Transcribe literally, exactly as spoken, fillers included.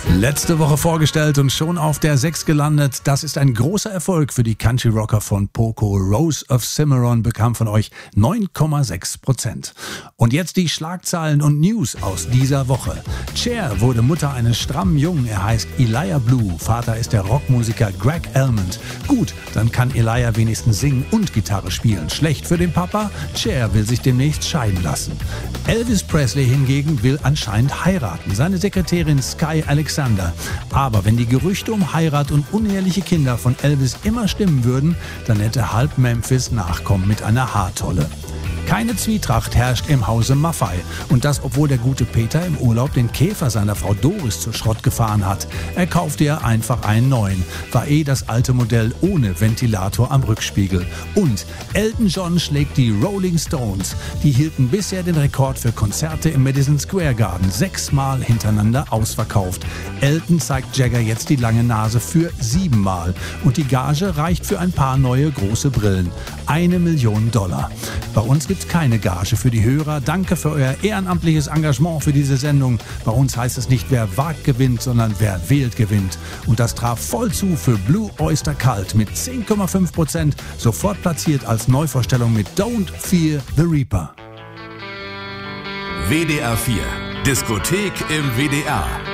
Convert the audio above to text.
Letzte Woche vorgestellt und schon auf der sechs gelandet. Das ist ein großer Erfolg für die Country-Rocker von Poco. Rose of Cimarron bekam von euch neun Komma sechs Prozent. Und jetzt die Schlagzeilen und News aus dieser Woche. Cher wurde Mutter eines strammen Jungen. Er heißt Elijah Blue. Vater ist der Rockmusiker Greg Almond. Gut, dann kann Elijah wenigstens singen und Gitarre spielen. Schlecht für den Papa? Cher will sich demnächst scheiden lassen. Elvis Presley hingegen will anscheinend heiraten. Seine Sekretärin Sky Alexander. Aber wenn die Gerüchte um Heirat und uneheliche Kinder von Elvis immer stimmen würden, dann hätte halb Memphis Nachkommen mit einer Haartolle. Keine Zwietracht herrscht im Hause Maffei. Und das, obwohl der gute Peter im Urlaub den Käfer seiner Frau Doris zu Schrott gefahren hat. Er kaufte ihr einfach einen neuen. War eh das alte Modell ohne Ventilator am Rückspiegel. Und Elton John schlägt die Rolling Stones. Die hielten bisher den Rekord für Konzerte im Madison Square Garden. Sechsmal hintereinander ausverkauft. Elton zeigt Jagger jetzt die lange Nase für siebenmal. Und die Gage reicht für ein paar neue große Brillen. Eine Million Dollar. Bei uns gibt es keine Gage für die Hörer. Danke für euer ehrenamtliches Engagement für diese Sendung. Bei uns heißt es nicht, wer wagt gewinnt, sondern wer wählt gewinnt. Und das traf voll zu für Blue Oyster Cult mit zehn Komma fünf Prozent. Sofort platziert als Neuvorstellung mit Don't Fear the Reaper. W D R vier. Diskothek im W D R.